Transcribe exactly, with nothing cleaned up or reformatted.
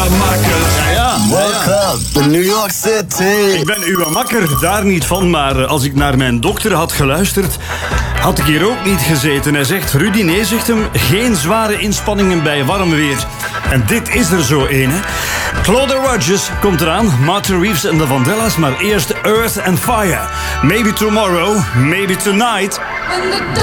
makker. Ja, Welcome to New York City. ik ben uw makker, daar niet van. Maar als ik naar mijn dokter had geluisterd, had ik hier ook niet gezeten. Hij zegt, Rudy, nee, zegt hem, geen zware inspanningen bij warm weer. En dit is er zo een, hè. Claude Rogers komt eraan, Martin Reeves en de Vandellas. Maar eerst Earth and Fire. Maybe tomorrow, maybe tonight. When the